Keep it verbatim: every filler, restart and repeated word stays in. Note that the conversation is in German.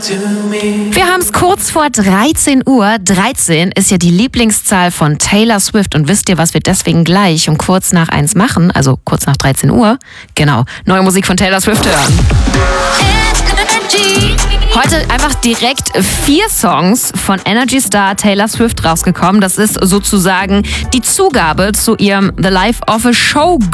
Wir haben es kurz vor dreizehn Uhr. dreizehn ist ja die Lieblingszahl von Taylor Swift. Und wisst ihr, was wir deswegen gleich um kurz nach eins machen? Also kurz nach dreizehn Uhr. Genau, neue Musik von Taylor Swift hören. Heute einfach direkt vier Songs von Energy Star Taylor Swift rausgekommen. Das ist sozusagen die Zugabe zu ihrem The Life of a Show